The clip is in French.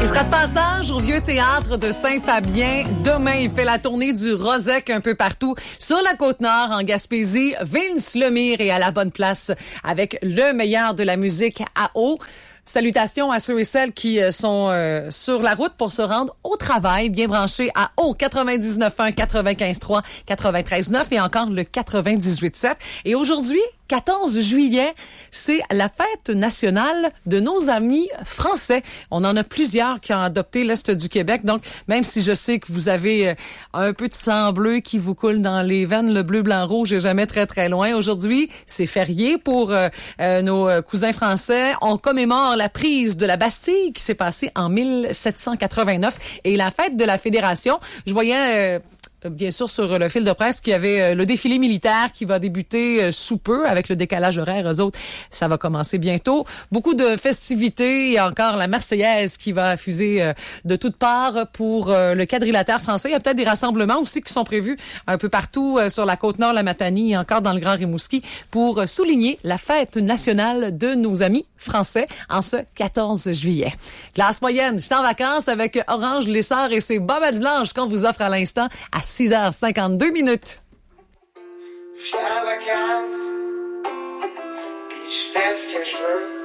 sera de passage au Vieux Théâtre de Saint-Fabien. Demain, il fait la tournée du Rosec un peu partout sur la Côte-Nord, en Gaspésie. Vince Lemire est à la bonne place avec le meilleur de la musique à eau. Salutations à ceux et celles qui sont sur la route pour se rendre au travail, bien branchés à eau 99.1, 95.3, 93.9 et encore le 98.7. Et aujourd'hui, 14 juillet, c'est la fête nationale de nos amis français. On en a plusieurs qui ont adopté l'Est du Québec. Donc, même si je sais que vous avez un peu de sang bleu qui vous coule dans les veines, le bleu, blanc, rouge est jamais très, très loin. Aujourd'hui, c'est férié pour nos cousins français. On commémore la prise de la Bastille qui s'est passée en 1789 et la fête de la Fédération. Je voyais... bien sûr, sur le fil de presse, qu'il y avait le défilé militaire qui va débuter sous peu avec le décalage horaire. Eux autres, ça va commencer bientôt. Beaucoup de festivités et encore la Marseillaise qui va fuser de toutes parts pour le quadrilatère français. Il y a peut-être des rassemblements aussi qui sont prévus un peu partout sur la Côte-Nord, la Matanie et encore dans le Grand Rimouski pour souligner la fête nationale de nos amis français en ce 14 juillet. Classe moyenne, je suis en vacances avec Orange Lessard et ses bobettes blanches qu'on vous offre à l'instant à 6h52 minutes. Je suis en vacances, puis je fais ce que je veux.